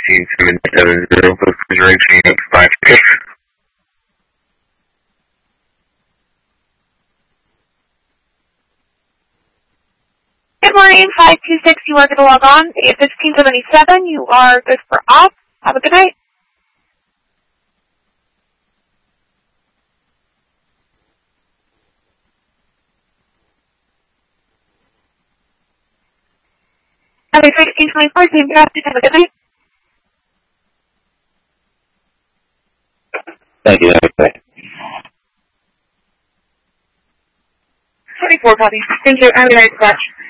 16-770, please reaching at 56. Good morning, 526, you are going to log on. At 1677, you are good for off. Have a good night. Have a 1624, same drafted. Have a good night. Thank you, have a good night. 24, copy. Thank you. Have a good night, Scratch.